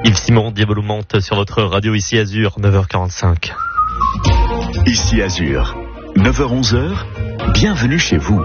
Yves Simon, Diabolo monte sur votre radio ici Azur, 9h45. Ici Azur, 9h-11h, bienvenue chez vous.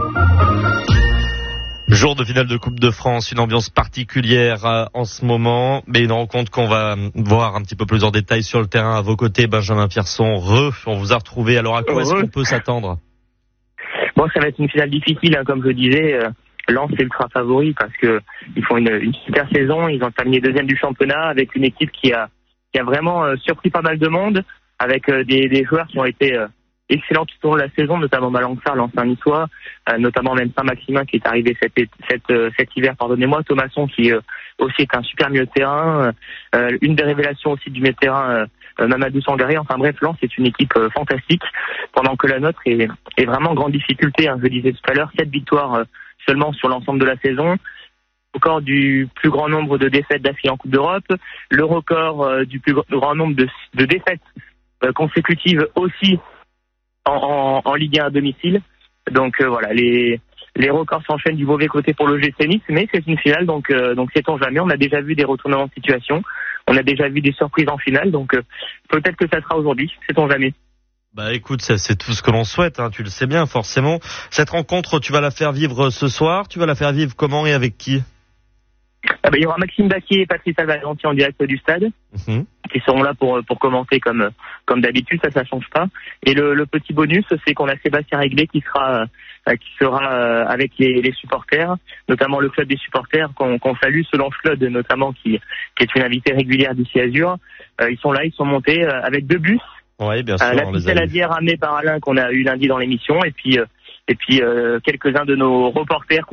Jour de finale de Coupe de France, une ambiance particulière en ce moment, mais une rencontre qu'on va voir un petit peu plus en détail sur le terrain. À vos côtés, Benjamin Pierson, on vous a retrouvé. Alors à quoi est-ce qu'on peut s'attendre? Bon, ça va être une finale difficile, comme je disais. Lens est ultra favori parce que ils font une super saison. Ils ont terminé deuxième du championnat avec une équipe qui a vraiment surpris pas mal de monde, avec des joueurs qui ont été excellents tout au long de la saison, notamment Malang Sarr, l'ancien niçois, notamment même Saint-Maximin qui est arrivé cet hiver, Thomasson qui aussi est un super milieu de terrain, une des révélations aussi du milieu de terrain, Mamadou Sangaré. Enfin bref, Lens est une équipe fantastique, pendant que la nôtre est vraiment en grande difficulté. Je le disais tout à l'heure, 7 victoires seulement sur l'ensemble de la saison, record du plus grand nombre de défaites d'affilée en Coupe d'Europe, le record du plus grand nombre de défaites consécutives aussi en Ligue 1 à domicile. Donc voilà, les records s'enchaînent du mauvais côté pour le GC Nice, mais c'est une finale, donc sait-on jamais. On a déjà vu des retournements de situation, on a déjà vu des surprises en finale, donc peut-être que ça sera aujourd'hui, sait-on jamais. Bah écoute, ça c'est tout ce que l'on souhaite, tu le sais bien forcément. Cette rencontre, tu vas la faire vivre ce soir, tu vas la faire vivre comment et avec qui? Il y aura Maxime Baquier et Patrice Alvalanti en direct du stade, qui seront là pour commenter comme d'habitude, ça change pas. Et le petit bonus, c'est qu'on a Sébastien Réglé qui sera avec les supporters, notamment le club des supporters qu'on salue, Solange Claude notamment, qui est une invitée régulière d'ici Azur. Ils sont là, ils sont montés avec 2 bus. Oui, bien sûr. La ficelle à bière amenée par Alain qu'on a eu lundi dans l'émission, et puis quelques-uns de nos reporters